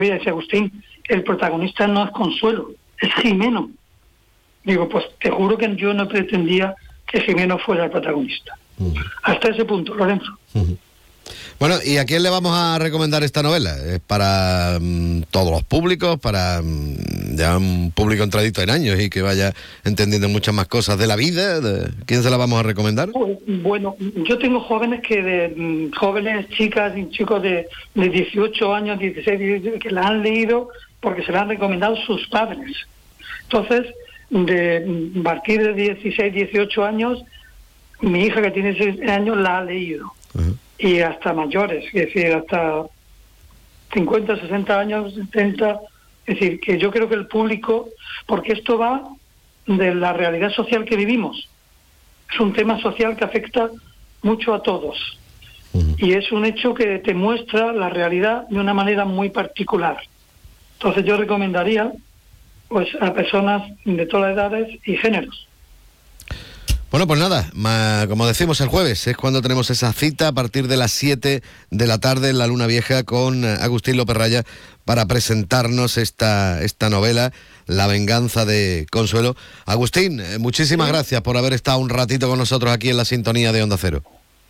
dice Agustín, el protagonista no es Consuelo, es Jimeno. Digo, pues te juro que yo no pretendía que Jimeno fuera el protagonista. Hasta ese punto, Lorenzo. Bueno, ¿y a quién le vamos a recomendar esta novela? ¿Es para todos los públicos, para ya un público entradito en años y que vaya entendiendo muchas más cosas de la vida? ¿Quién se la vamos a recomendar? Pues, bueno, yo tengo jóvenes jóvenes, chicas y chicos de 18 años, 16, 17, que la han leído porque se la han recomendado sus padres. Entonces, a partir de 16, 18 años, mi hija que tiene 6 años la ha leído. Uh-huh. Y hasta mayores, es decir, hasta 50, 60 años, 70, es decir, que yo creo que el público, porque esto va de la realidad social que vivimos, es un tema social que afecta mucho a todos, y es un hecho que te muestra la realidad de una manera muy particular. Entonces yo recomendaría pues a personas de todas las edades y géneros. Bueno, pues nada, como decimos el jueves, es cuando tenemos esa cita a partir de las 7 de la tarde en la Luna Vieja con Agustín López Raya para presentarnos esta novela, La venganza de Consuelo. Agustín, muchísimas gracias por haber estado un ratito con nosotros aquí en la sintonía de Onda Cero.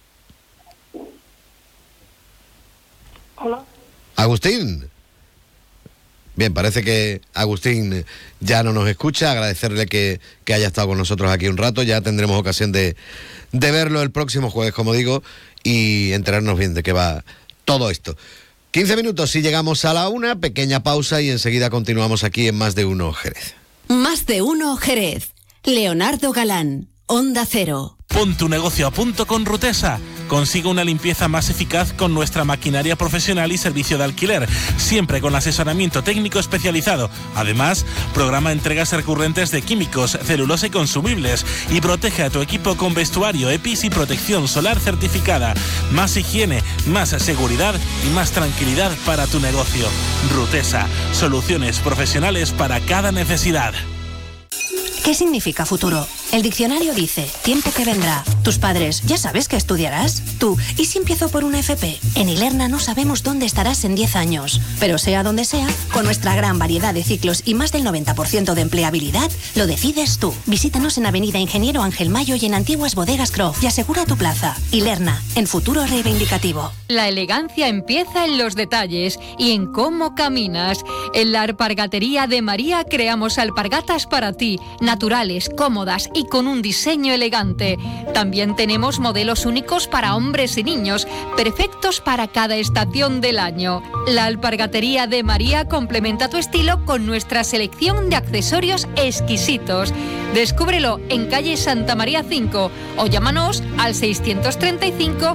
Hola. Agustín. Bien, parece que Agustín ya no nos escucha. Agradecerle que haya estado con nosotros aquí un rato. Ya tendremos ocasión de verlo el próximo jueves, como digo, y enterarnos bien de qué va todo esto. 15 minutos y llegamos a la 1, pequeña pausa y enseguida continuamos aquí en Más de Uno Jerez. Más de Uno Jerez. Leonardo Galán, Onda Cero. Pon tu negocio a punto con Rutesa. Consigue una limpieza más eficaz con nuestra maquinaria profesional y servicio de alquiler, siempre con asesoramiento técnico especializado. Además, programa entregas recurrentes de químicos, celulosa y consumibles y protege a tu equipo con vestuario EPIS y protección solar certificada. Más higiene, más seguridad y más tranquilidad para tu negocio. Rutesa, soluciones profesionales para cada necesidad. ¿Qué significa futuro? El diccionario dice, tiempo que vendrá. Tus padres, ¿ya sabes qué estudiarás? Tú, ¿y si empiezo por una FP? En Ilerna no sabemos dónde estarás en 10 años. Pero sea donde sea, con nuestra gran variedad de ciclos y más del 90% de empleabilidad, lo decides tú. Visítanos en Avenida Ingeniero Ángel Mayo y en Antiguas Bodegas Croft y asegura tu plaza. Ilerna, en futuro reivindicativo. La elegancia empieza en los detalles y en cómo caminas. En la Alpargatería de María creamos alpargatas para ti, naturales, cómodas y con un diseño elegante. También tenemos modelos únicos para hombres y niños, perfectos para cada estación del año. La Alpargatería de María complementa tu estilo con nuestra selección de accesorios exquisitos. Descúbrelo en calle Santa María 5 o llámanos al 635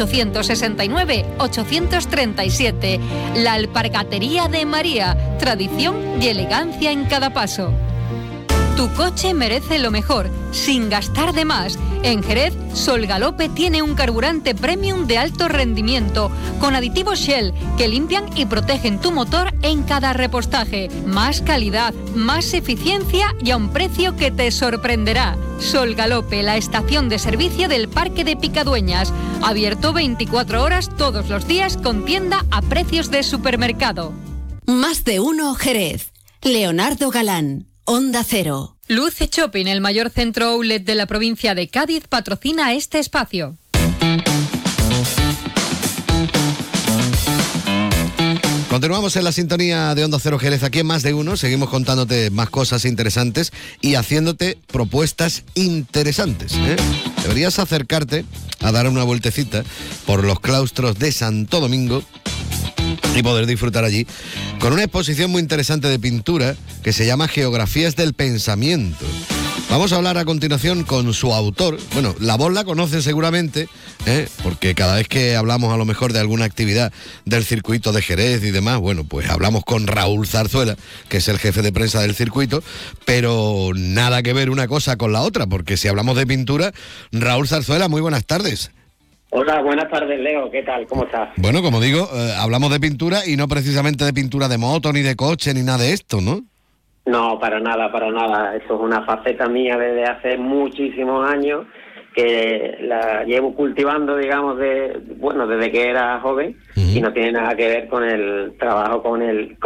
869 837. La Alpargatería de María, tradición y elegancia en cada paso. Tu coche merece lo mejor, sin gastar de más. En Jerez, Sol Galope tiene un carburante premium de alto rendimiento, con aditivos Shell que limpian y protegen tu motor en cada repostaje. Más calidad, más eficiencia y a un precio que te sorprenderá. Sol Galope, la estación de servicio del Parque de Picadueñas. Abierto 24 horas todos los días con tienda a precios de supermercado. Más de Uno Jerez. Leonardo Galán. Onda Cero. Luce Shopping, el mayor centro outlet de la provincia de Cádiz, patrocina este espacio. Continuamos en la sintonía de Onda Cero Jerez, aquí en Más de Uno. Seguimos contándote más cosas interesantes y haciéndote propuestas interesantes, ¿eh? Deberías acercarte a dar una vueltecita por los claustros de Santo Domingo y poder disfrutar allí con una exposición muy interesante de pintura que se llama Geografías del Pensamiento. Vamos a hablar a continuación con su autor. Bueno, la voz la conocen seguramente, porque cada vez que hablamos a lo mejor de alguna actividad del circuito de Jerez y demás, bueno, pues hablamos con Raúl Zarzuela, que es el jefe de prensa del circuito, pero nada que ver una cosa con la otra, porque si hablamos de pintura, Raúl Zarzuela, muy buenas tardes. Hola, buenas tardes, Leo. ¿Qué tal? ¿Cómo estás? Bueno, como digo, hablamos de pintura y no precisamente de pintura de moto, ni de coche, ni nada de esto, ¿no? No, para nada, para nada. Eso es una faceta mía desde hace muchísimos años que la llevo cultivando, digamos, desde que era joven, y no tiene nada que ver con el trabajo con el